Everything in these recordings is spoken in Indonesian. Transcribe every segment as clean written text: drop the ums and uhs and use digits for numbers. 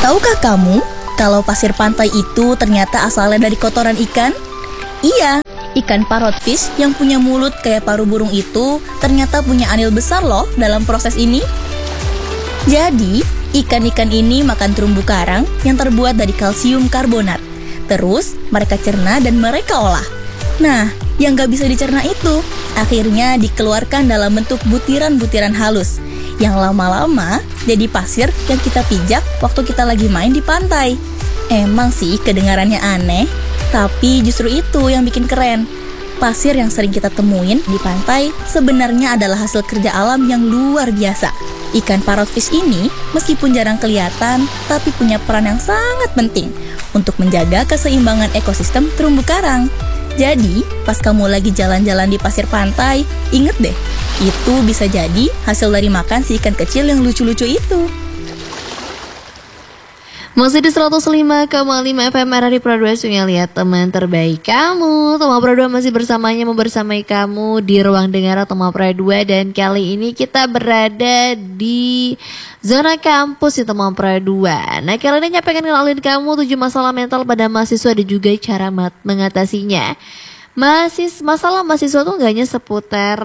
Tahukah kamu kalau pasir pantai itu ternyata asalnya dari kotoran ikan? Iya, ikan parrotfish yang punya mulut kayak paru burung itu ternyata punya andil besar loh dalam proses ini. Jadi, ikan-ikan ini makan terumbu karang yang terbuat dari kalsium karbonat. Terus, mereka cerna dan mereka olah. Nah, yang gak bisa dicerna itu akhirnya dikeluarkan dalam bentuk butiran-butiran halus yang lama-lama jadi pasir yang kita pijak waktu kita lagi main di pantai. Emang sih kedengarannya aneh, tapi justru itu yang bikin keren. Pasir yang sering kita temuin di pantai sebenarnya adalah hasil kerja alam yang luar biasa. Ikan parrotfish ini meskipun jarang kelihatan, tapi punya peran yang sangat penting untuk menjaga keseimbangan ekosistem terumbu karang. Jadi, pas kamu lagi jalan-jalan di pasir pantai, inget deh, itu bisa jadi hasil dari makan si ikan kecil yang lucu-lucu itu. Masih di 105,5 FM RRI Pro 2 Sungai Lihat teman terbaik kamu. Teman Pro 2 masih membersamai kamu di ruang dengar Teman Pro 2. Dan kali ini kita berada di zona kampus di Teman Pro 2. Nah, kali ini pengen kenalin kamu 7 masalah mental pada mahasiswa dan juga cara mengatasinya. Masalah mahasiswa tuh gak hanya seputar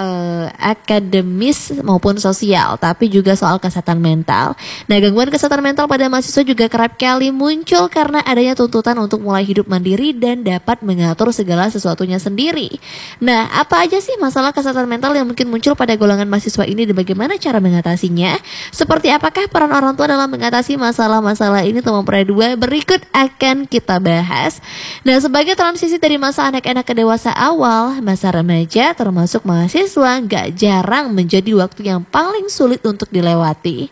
akademis maupun sosial, tapi juga soal kesehatan mental. Nah, gangguan kesehatan mental pada mahasiswa juga kerap kali muncul karena adanya tuntutan untuk mulai hidup mandiri dan dapat mengatur segala sesuatunya sendiri. Nah, apa aja sih masalah kesehatan mental yang mungkin muncul pada golongan mahasiswa ini dan bagaimana cara mengatasinya? Seperti apakah peran orang tua dalam mengatasi masalah-masalah ini? Teman Pro 2 berikut akan kita bahas. Nah, sebagai transisi dari masa anak-anak ke dewasa awal, masa remaja termasuk mahasiswa gak jarang menjadi waktu yang paling sulit untuk dilewati.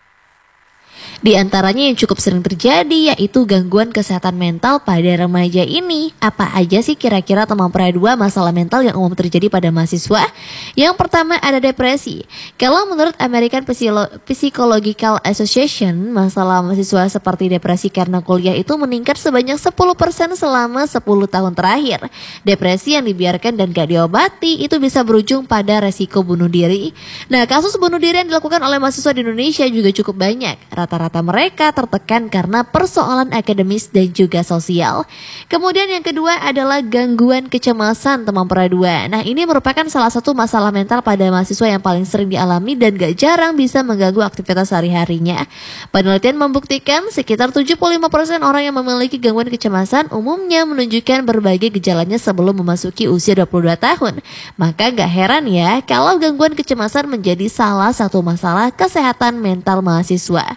Di antaranya yang cukup sering terjadi yaitu gangguan kesehatan mental pada remaja ini. Apa aja sih kira-kira Teman Pro 2 masalah mental yang umum terjadi pada mahasiswa? Yang pertama ada depresi. Kalau menurut American Psychological Association, masalah mahasiswa seperti depresi karena kuliah itu meningkat sebanyak 10% selama 10 tahun terakhir. Depresi yang dibiarkan dan gak diobati itu bisa berujung pada resiko bunuh diri. Nah, kasus bunuh diri yang dilakukan oleh mahasiswa di Indonesia juga cukup banyak. Rata-rata mereka tertekan karena persoalan akademis dan juga sosial. Kemudian yang kedua adalah gangguan kecemasan Teman Pro 2. Nah, ini merupakan salah satu masalah mental pada mahasiswa yang paling sering dialami dan gak jarang bisa mengganggu aktivitas sehari-harinya. Penelitian membuktikan sekitar 75% orang yang memiliki gangguan kecemasan umumnya menunjukkan berbagai gejalanya sebelum memasuki usia 22 tahun. Maka gak heran ya kalau gangguan kecemasan menjadi salah satu masalah kesehatan mental mahasiswa.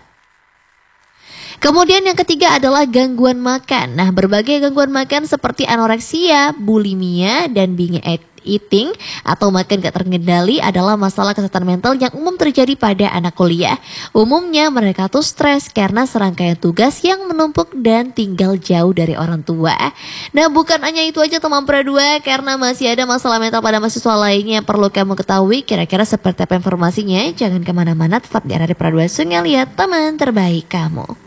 Kemudian yang ketiga adalah gangguan makan. Nah, berbagai gangguan makan seperti anoreksia, bulimia, dan binge eating atau makan gak terkendali adalah masalah kesehatan mental yang umum terjadi pada anak kuliah. Umumnya mereka tuh stres karena serangkaian tugas yang menumpuk dan tinggal jauh dari orang tua. Nah, bukan hanya itu aja Teman Pro 2, karena masih ada masalah mental pada mahasiswa lainnya yang perlu kamu ketahui. Kira-kira seperti apa informasinya? Jangan kemana-mana, tetap di RRI Pro 2 Sungai Lihat teman terbaik kamu.